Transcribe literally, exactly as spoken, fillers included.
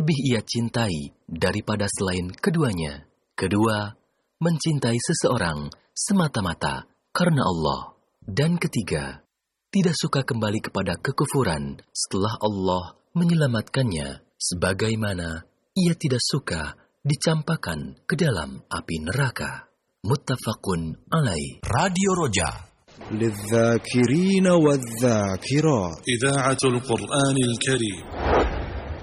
lebih ia cintai daripada selain keduanya. Kedua, mencintai seseorang semata-mata karena Allah. Dan ketiga, tidak suka kembali kepada kekufuran setelah Allah menyelamatkannya, sebagaimana ia tidak suka dicampakkan ke dalam api neraka. Muttafaqun alaih. Radio Roja للذاكرين والذاكرات إذاعة القرآن الكريم